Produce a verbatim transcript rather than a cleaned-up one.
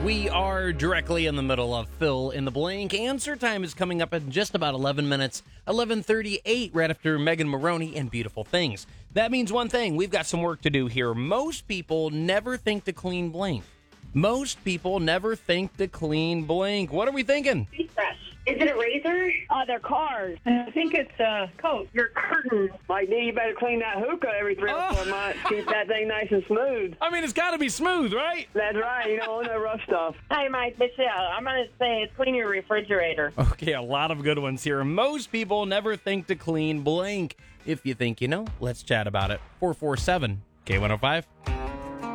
We are directly in the middle of Fill in the Blank. Answer time is coming up in just about eleven minutes, eleven thirty-eight, right after Megan Maroney and Beautiful Things. That means one thing. We've got some work to do here. Most people never think to clean blank. Most people never think to clean blank. What are we thinking? Toothbrush. Is it a razor? Uh, their cars. I think it's a coat. Your curtains. Like, D, you better clean that hookah every three or four months. Keep that thing nice and smooth. I mean, it's got to be smooth, right? That's right. You don't want no rough stuff. Hey, Mike, Michelle, I'm going to say clean your refrigerator. Okay, a lot of good ones here. Most people never think to clean blank. If you think you know, let's chat about it. four four seven K one oh five.